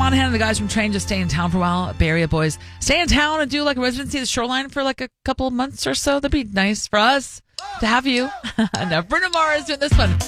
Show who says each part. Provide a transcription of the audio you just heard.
Speaker 1: Monahan and the guys from Train just stay in town for a while. Bay Area boys stay in town and do like a residency at the Shoreline for like a couple of months or so. That'd be nice for us to have you. Now Bruno Mars doing this one.